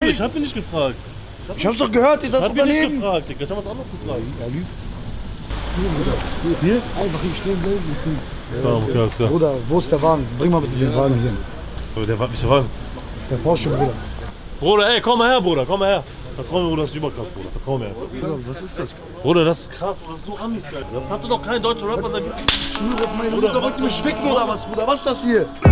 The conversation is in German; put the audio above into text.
Ich hab ihn nicht gefragt. Ich hab's doch gehört, ich Ich hab ihn nicht daneben. gefragt, Digga. Ich hab was anderes gefragt. Er lügt. Hier, Bruder. Hier? Einfach hier stehen bleiben. Ja, okay, alles klar. Bruder, wo ist der Wagen? Bring mal bitte den Wagen hier. Aber der war mich Wagen. Der Porsche, Bruder. Bruder, ey, komm mal her, Bruder, komm mal her. Vertrau mir, Bruder, das ist überkrass, Bruder. Vertrau mir. Bruder, was ist das? Bruder, das ist krass, Bruder, das ist so Amis, Alter. Das hatte doch kein deutscher Rapper. Ich schwöre auf meine Mutter, wollt ihr mich ficken oder was, Bruder? Was ist das hier?